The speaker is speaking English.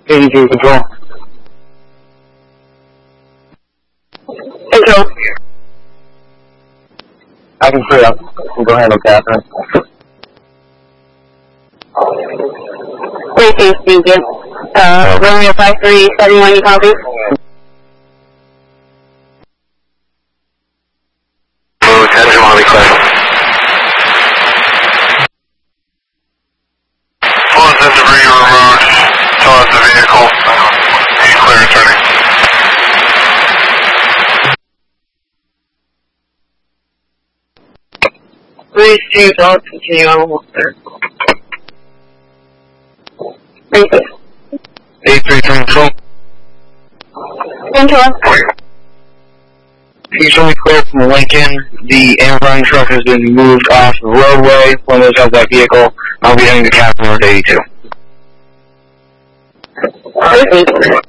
82 control. Control. I can free up. Go handle Catherine. Great, thank you. Romeo 5371, you copy? Oh, 10 Jamali clear. Explosive debris removed towards the vehicle. Be clear turning. Please choose all continue on almost there. Thank you. 833 control. Control. Can you show me clear from Lincoln? The Amazon truck has been moved off the roadway. When those have that vehicle, I'll be heading to Captain North 82. Perfect.